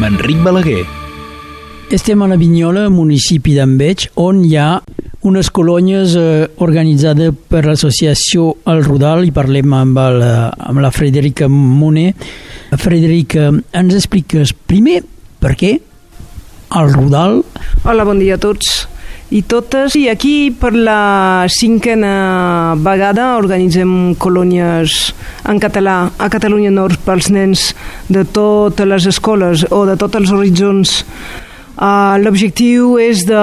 amb Enric Balaguer. Estem a la Vignola, municipi d'Enveig, on hi ha unes colònies organitzades per l'associació El Rodal, i parlem amb la Frederica Moner. Frederica, ens expliques primer per què El Rodal? Hola, bon dia a tots i totes. I aquí per la 5a vegada organitzem colònies en català a Catalunya Nord pels nens de totes les escoles o de tots els horitzons. L'objectiu és de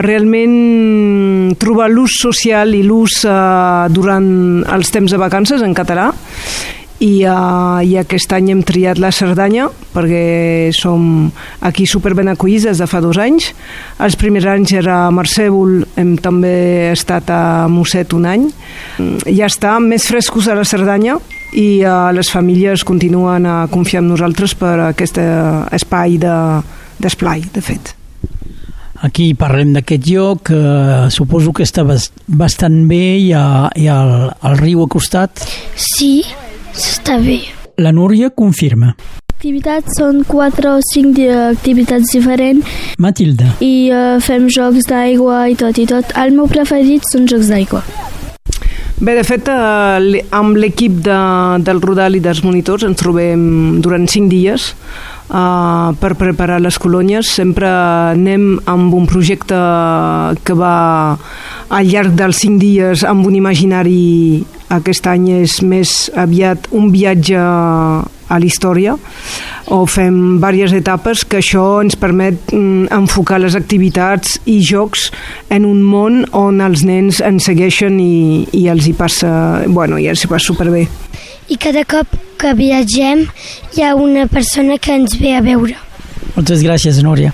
realment trobar l'ús social i l'ús durant els temps de vacances en català. I aquest any hem triat la Cerdanya perquè som aquí superben acollits des de fa 2 anys. Els primers anys era a Marcèvol, hem també estat a Mosset un any. Ja està, més frescos a la Cerdanya, i les famílies continuen a confiar en nosaltres per aquest espai d'esplai, de fet. Aquí parlem d'aquest lloc, suposo que està bastant bé, hi ha el riu al costat. Sí, està bé. La Núria confirma. Activitats són 4 o 5 activitats diferents. Matilda. I fem jocs d'aigua i tot. El meu preferit són jocs d'aigua. Bé, de fet, amb l'equip del Rodal i dels monitors ens trobem durant 5 dies per preparar les colònies. Sempre anem amb un projecte que va al llarg dels 5 dies amb un imaginari. Aquest any és més aviat un viatge a la història, o fem diverses etapes, que això ens permet enfocar les activitats i jocs en un món on els nens ens segueixen i els hi passa superbé. I cada cop que viatgem hi ha una persona que ens ve a veure. Moltes gràcies, Núria.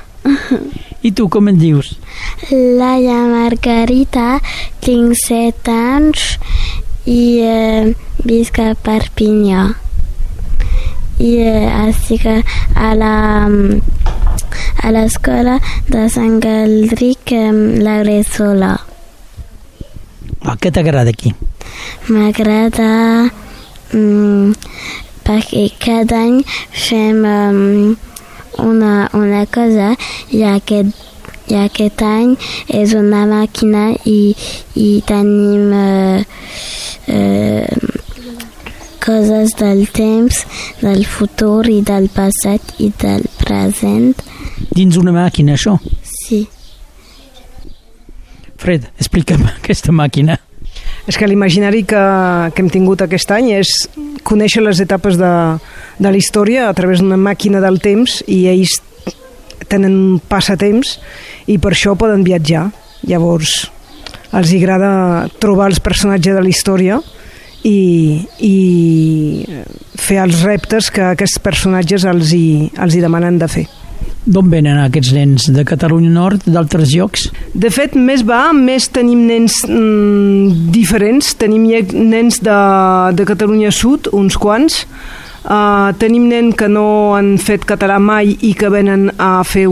I tu, com et dius? Laia Margarita, tinc 7 anys i visc a Perpinyà. I estic a l'escola de Sant Galdric, la Gressola. Què t'agrada aquí? M'agrada perquè cada any fem una cosa, i aquest any és una màquina i tenim coses del temps, del futur i del passat i del present. Dins una màquina, això? Sí. Fred, explica'm aquesta màquina. És que l'imaginari que hem tingut aquest any és conèixer les etapes de la història a través d'una màquina del temps, i ells tenen un passatemps i per això poden viatjar. Llavors els agrada trobar els personatges de la història i fer els reptes que aquests personatges els hi demanen de fer. D'on venen aquests nens? De Catalunya Nord, d'altres llocs? De fet, més tenim nens diferents. Tenim nens de Catalunya Sud, uns quants. Tenim nens que no han fet català mai i que venen a fer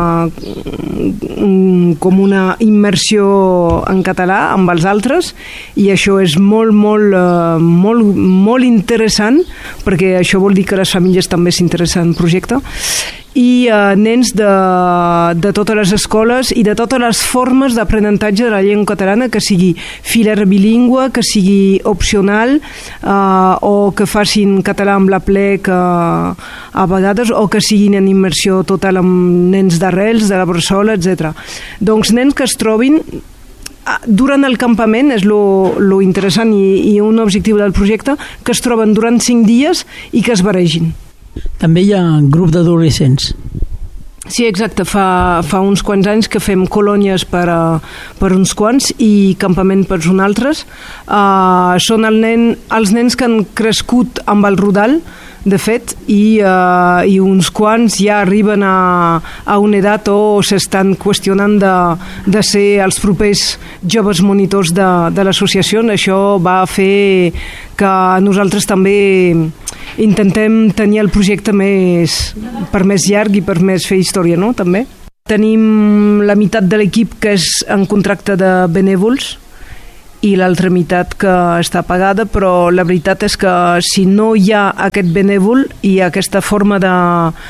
com una immersió en català amb els altres, i això és molt interessant, perquè això vol dir que les famílies també s'interessen en el projecte. I nens de totes les escoles i de totes les formes d'aprenentatge de la llengua catalana, que sigui filer bilingüe, que sigui opcional, o que facin català amb la plec a vegades, o que siguin en immersió total amb nens d'arrels, de la Bressola, etc. Doncs nens que es trobin durant el campament, és lo interessant i un objectiu del projecte, que es troben durant 5 dies i que es barregin. També hi ha un grup d'adolescents. Sí, exacte. Fa uns quants anys que fem colònies per uns quants i campament per uns altres. Són els nens que han crescut amb el Rodal, de fet, i uns quants ja arriben a una edat o s'estan qüestionant de ser els propers joves monitors de l'associació. Això va fer que nosaltres també intentem tenir el projecte per més llarg i per més fer història, no? També. Tenim la meitat de l'equip que és en contracte de benèvols i l'altra meitat que està pagada, però la veritat és que si no hi ha aquest benèvol i aquesta forma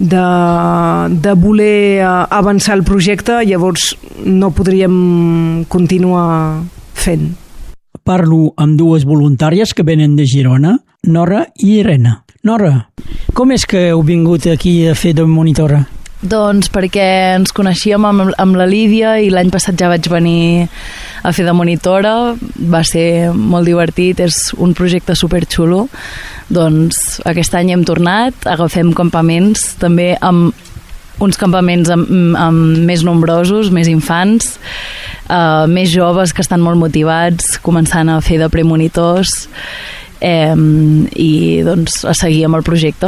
de voler avançar el projecte, llavors no podríem continuar fent. Parlo amb dues voluntàries que venen de Girona, Nora i Irene. Nora, com és que heu vingut aquí a fer de monitora? Doncs perquè ens coneixíem amb la Lídia i l'any passat ja vaig venir a fer de monitora, va ser molt divertit, és un projecte superxulo. Doncs aquest any hem tornat, agafem campaments, també amb uns campaments amb més nombrosos, més infants, més joves que estan molt motivats, començant a fer de premonitors i doncs a seguir amb el projecte.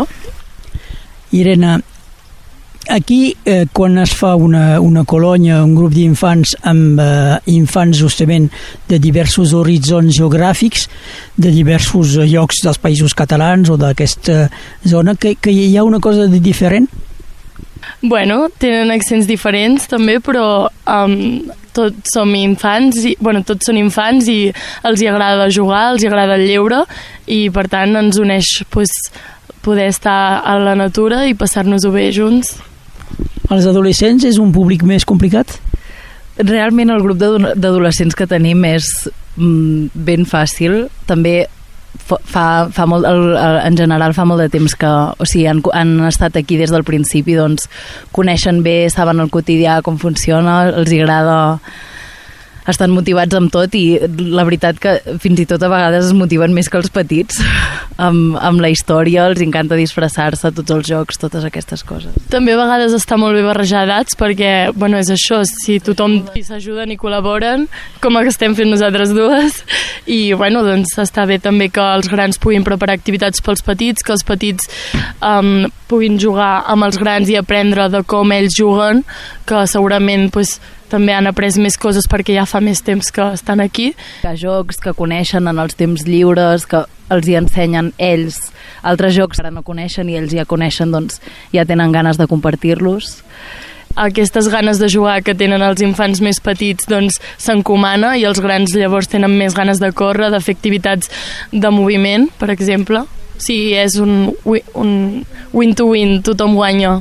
Irene, aquí, quan es fa una colònia, un grup d'infants amb infants justament de diversos horitzons geogràfics, de diversos llocs dels països catalans o d'aquesta zona, que hi ha una cosa de diferent? Bueno, tenen accents diferents també, però tots som infants, tots són infants i els hi agrada jugar, els hi agrada el lleure i per tant ens uneix poder estar a la natura i passar-nos-ho bé junts. Els adolescents és un públic més complicat? Realment el grup d'adolescents que tenim és ben fàcil. També fa molt, en general fa molt de temps que han estat aquí des del principi, doncs coneixen bé, saben el quotidià com funciona, els agrada, estan motivats amb tot i la veritat que fins i tot a vegades es motiven més que els petits amb la història, els encanta disfressar-se, tots els jocs, totes aquestes coses. També a vegades està molt bé barrejar edats perquè, és això, si tothom s'ajuden i col·laboren, com el que estem fent nosaltres dues, i doncs està bé també que els grans puguin preparar activitats pels petits, que els petits puguin jugar amb els grans i aprendre de com ells juguen, que segurament també han après més coses perquè ja fa més temps que estan aquí. Hi ha jocs que coneixen en els temps lliures, que els hi ensenyen ells, altres jocs que ara no coneixen i ells ja coneixen, doncs ja tenen ganes de compartir-los. Aquestes ganes de jugar que tenen els infants més petits doncs s'encomana i els grans llavors tenen més ganes de córrer, de fer activitats de moviment, per exemple. Sí, és un win-to-win, tothom guanya.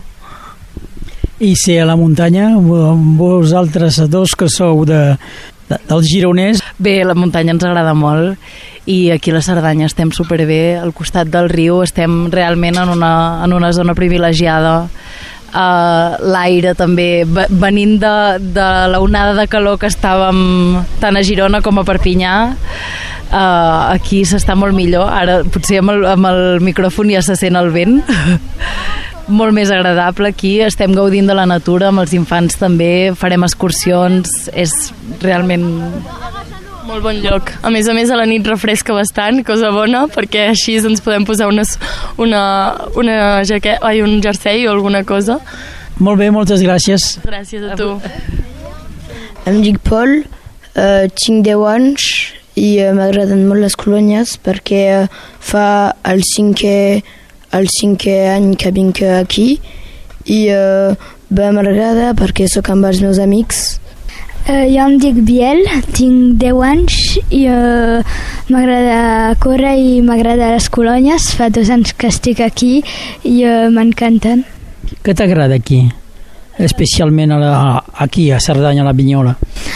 I ser a la muntanya, vosaltres dos que sou del Gironès. Bé, la muntanya ens agrada molt i aquí a la Cerdanya estem superbé, al costat del riu, estem realment en una zona privilegiada. L'aire també, venint de l'onada de calor que estàvem tant a Girona com a Perpinyà, aquí s'està molt millor. Ara potser amb el micròfon ja se sent el vent. Molt més agradable aquí, estem gaudint de la natura amb els infants també, farem excursions, és realment molt bon lloc. A més, a la nit refresca bastant, cosa bona, perquè així ens podem posar un jersei o alguna cosa. Molt bé, moltes gràcies. Gràcies a tu. Em dic Pol, tinc 10 anys i m'agraden molt les colònies perquè fa el cinquè any que vinc aquí i m'agrada perquè sóc amb els meus amics. Jo em dic Biel, tinc 10 anys i m'agrada córrer i m'agrada les colònies. Fa 2 anys que estic aquí i m'encanten. Què t'agrada aquí? Especialment aquí, a Cerdanya, a la Vignola?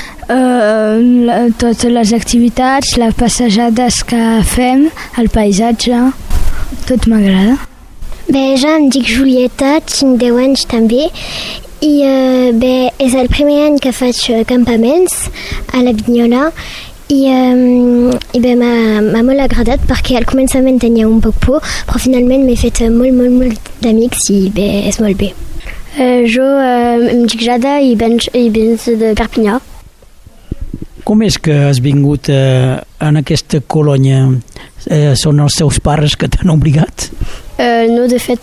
Totes les activitats, les passejades que fem, el paisatge, tot m'agrada. Bé, jo em dic Julieta, tinc 10 anys també i és el primer any que faig campaments a la Vignola i m'ha molt agradat perquè al començament tenia un poc por, però finalment m'he fet molt d'amics i bé, és molt bé. Jo em dic Jada i venc de Perpinyà. Com és que has vingut en aquesta colònia? Són els teus pares que t'han obligat? No, de fet,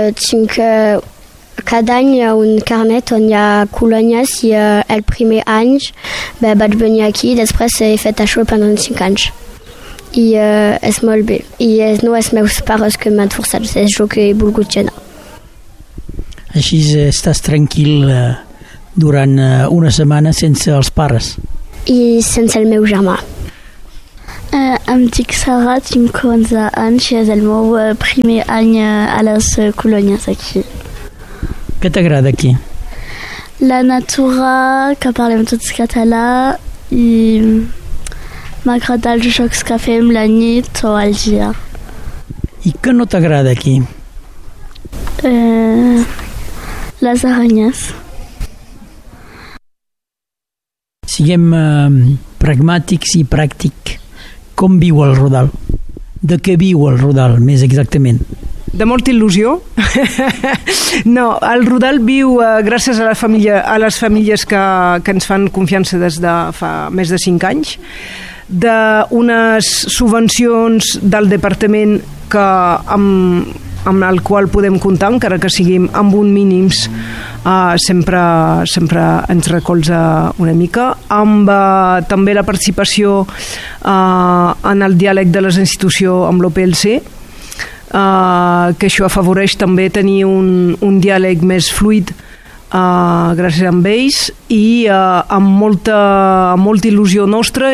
cada any hi ha un carnet on hi ha colònies i el primer any vaig venir aquí i després he fet això pendant 5 anys. I és molt bé. I no és meus pares que m'han forçat, és jo que he volgut anar. Així estàs tranquil durant una setmana sense els pares? I sense el meu germà. Em dic Sara, tinc 11 anys i és el meu primer any a les colònies aquí. Què t'agrada aquí? La natura, que parlem tots català, i m'agrada els jocs que fem la nit o al dia. I què no t'agrada aquí? Les aranyes. Siguem pragmàtics i pràctics. Com viu el Rodal? De què viu el Rodal, més exactament? De molta il·lusió. No, el Rodal viu gràcies a les famílies que ens fan confiança des de fa més de 5 anys, d'unes subvencions del departament que amb el qual podem comptar, encara que siguin amb un mínims, sempre ens recolza una mica, amb també la participació en el diàleg de les institucions amb l'OPLC, que això afavoreix també tenir un diàleg més fluid gràcies a ells i amb molta il·lusió nostra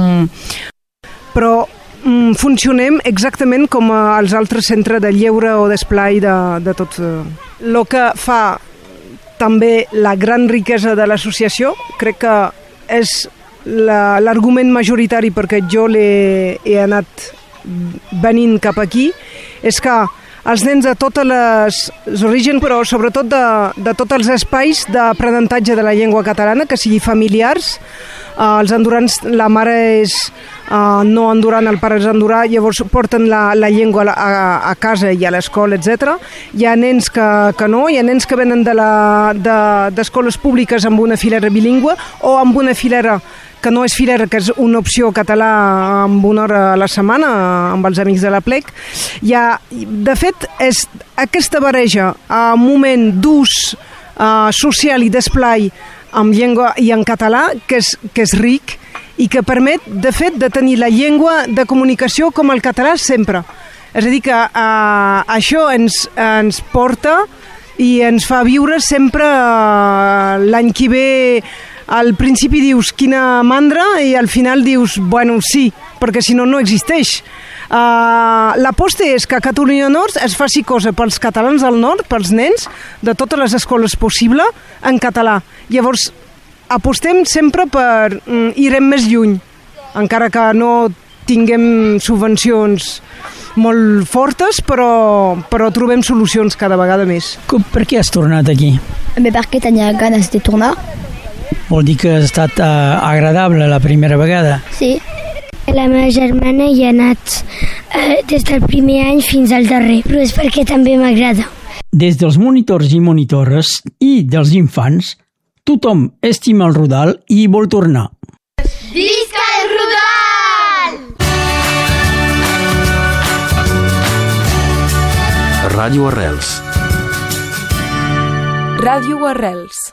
però funcionem exactament com els altres centres de lleure o d'esplai de tot. El que fa també la gran riquesa de l'associació, crec que és l'argument majoritari perquè jo he anat venint cap aquí, és que els nens de tots els orígens, però sobretot de tots els espais d'aprenentatge de la llengua catalana, que sigui familiars, els andorans, la mare és no andorana, el pare és andorà, llavors porten la llengua a casa i a l'escola, etc. Hi ha nens que no, hi ha nens que venen d'escoles públiques amb una filera bilingüe o amb una filera que no és filera, que és una opció català amb 1 hora a la setmana amb els amics de la Plec. De fet, és aquesta barreja a moment d'ús social i d'esplai amb llengua i en català que és ric i que permet, de fet, de tenir la llengua de comunicació com el català sempre. És a dir, que això ens porta i ens fa viure sempre l'any que ve. Al principi dius quina mandra i al final dius, bueno, sí, perquè si no, no existeix. L'aposta és que a Catalunya Nord es faci cosa pels catalans del nord, pels nens, de totes les escoles possible, en català. Llavors, apostem sempre per irem més lluny, encara que no tinguem subvencions molt fortes, però trobem solucions cada vegada més. Per què has tornat aquí? Perquè tenia ganes de tornar. Vol dir que ha estat agradable la primera vegada? Sí. La meva germana hi ha anat des del primer any fins al darrer, però és perquè també m'agrada. Des dels monitors i monitores i dels infants, tothom estima el Rodal i vol tornar. Visca el Rodal! Ràdio Arrels. Ràdio Arrels.